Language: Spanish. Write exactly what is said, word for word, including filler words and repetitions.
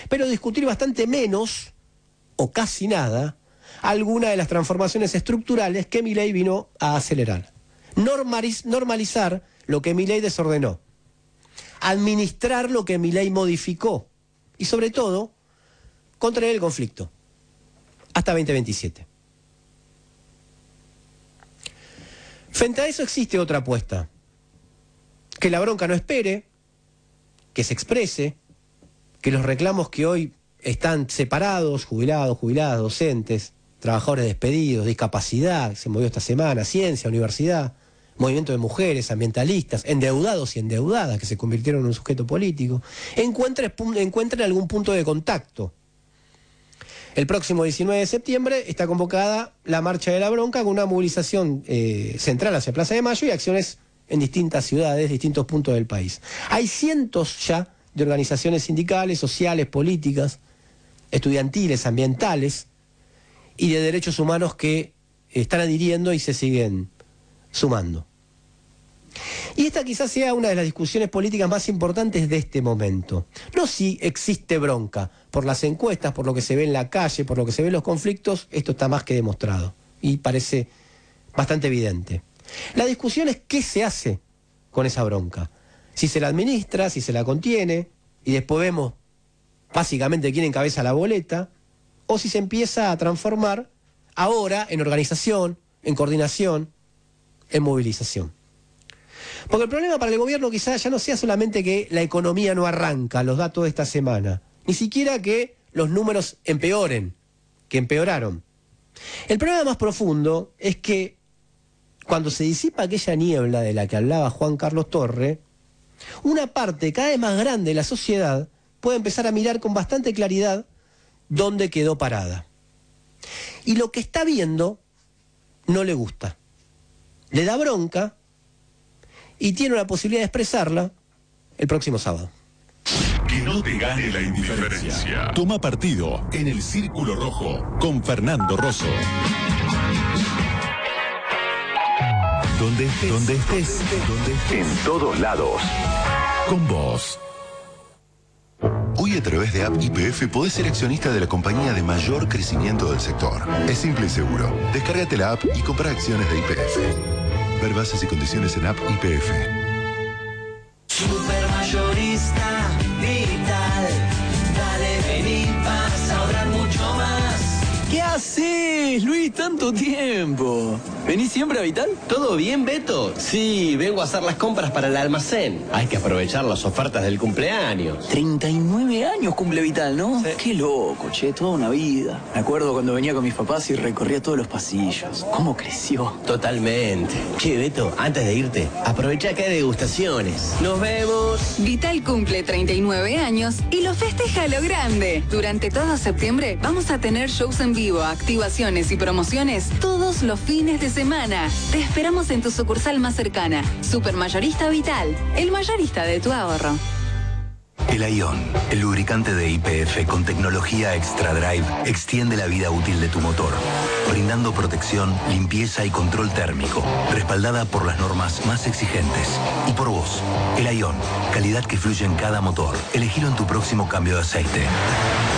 pero discutir bastante menos, o casi nada, alguna de las transformaciones estructurales que Milei vino a acelerar. Normaliz- normalizar lo que Milei desordenó, administrar lo que Milei modificó y sobre todo, contener el conflicto hasta veinte veintisiete. Frente a eso existe otra apuesta, que la bronca no espere, que se exprese, que los reclamos que hoy están separados, jubilados, jubiladas, docentes, trabajadores despedidos, discapacidad, se movió esta semana, ciencia, universidad, movimiento de mujeres, ambientalistas, endeudados y endeudadas que se convirtieron en un sujeto político, encuentren, encuentren algún punto de contacto. El próximo diecinueve de septiembre está convocada la Marcha de la Bronca con una movilización eh, central hacia Plaza de Mayo y acciones en distintas ciudades, distintos puntos del país. Hay cientos ya de organizaciones sindicales, sociales, políticas, estudiantiles, ambientales y de derechos humanos que están adhiriendo y se siguen sumando. Y esta quizás sea una de las discusiones políticas más importantes de este momento. No si existe bronca, por las encuestas, por lo que se ve en la calle, por lo que se ve en los conflictos, esto está más que demostrado y parece bastante evidente. La discusión es qué se hace con esa bronca. Si se la administra, si se la contiene, y después vemos básicamente quién encabeza la boleta, o si se empieza a transformar ahora en organización, en coordinación, en movilización. Porque el problema para el gobierno quizás ya no sea solamente que la economía no arranca, los datos de esta semana, ni siquiera que los números empeoren, que empeoraron. El problema más profundo es que cuando se disipa aquella niebla de la que hablaba Juan Carlos Torre, una parte cada vez más grande de la sociedad puede empezar a mirar con bastante claridad dónde quedó parada. Y lo que está viendo no le gusta, le da bronca y tiene una posibilidad de expresarla el próximo sábado. Que no te gane la indiferencia. Toma partido en el Círculo Rojo con Fernando Rosso. Donde estés, donde estés, donde estés, en todos lados, con vos. Hoy a través de App Y P F podés ser accionista de la compañía de mayor crecimiento del sector. Es simple y seguro. Descárgate la app y compra acciones de Y P F. Ver bases y condiciones en App Y P F. Supermayorista Vital. Dale, vení, vas a ahorrar mucho más. ¿Qué haces, Luis? Tanto tiempo. ¿Venís siempre a Vital? ¿Todo bien, Beto? Sí, vengo a hacer las compras para el almacén. Hay que aprovechar las ofertas del cumpleaños. treinta y nueve años cumple Vital, ¿no? Sí. Qué loco, che, toda una vida. Me acuerdo cuando venía con mis papás y recorría todos los pasillos. ¿Cómo creció? Totalmente. Che, Beto, antes de irte, aprovecha que hay degustaciones. ¡Nos vemos! Vital cumple treinta y nueve años y lo festeja a lo grande. Durante todo septiembre vamos a tener shows en vivo, activaciones y promociones todos los fines de semana. Te esperamos en tu sucursal más cercana. Supermayorista Vital, el mayorista de tu ahorro. El Ion, el lubricante de Y P F con tecnología Extra Drive, extiende la vida útil de tu motor, brindando protección, limpieza y control térmico, respaldada por las normas más exigentes. Y por vos, el Ion, calidad que fluye en cada motor. Elegilo en tu próximo cambio de aceite.